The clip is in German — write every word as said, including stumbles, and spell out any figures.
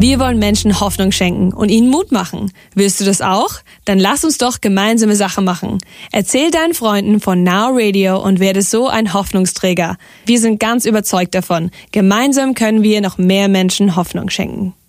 Wir wollen Menschen Hoffnung schenken und ihnen Mut machen. Willst du das auch? Dann lass uns doch gemeinsame Sache machen. Erzähl deinen Freunden von Now Radio und werde so ein Hoffnungsträger. Wir sind ganz überzeugt davon. Gemeinsam können wir noch mehr Menschen Hoffnung schenken.